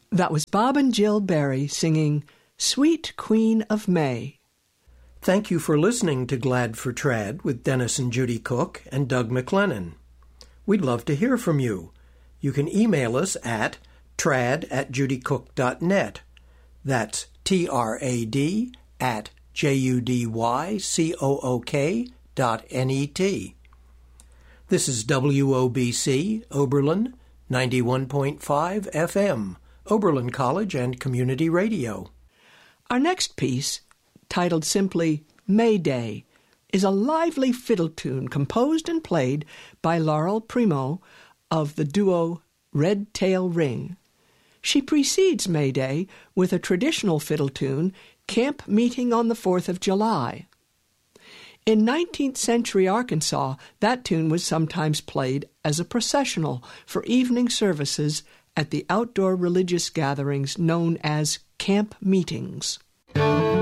That was Bob and Jill Berry singing Sweet Queen of May. Thank you for listening to Glad for Trad with Dennis and Judy Cook and Doug McLennan. We'd love to hear from you. You can email us at trad@judycook.net. That's trad@judycook.net. This is WOBC, Oberlin, 91.5 FM, Oberlin College and Community Radio. Our next piece, titled simply May Day, is a lively fiddle tune composed and played by Laurel Primo of the duo Red Tail Ring. She precedes May Day with a traditional fiddle tune, Camp Meeting on the 4th of July. In 19th century Arkansas, that tune was sometimes played as a processional for evening services at the outdoor religious gatherings known as camp meetings.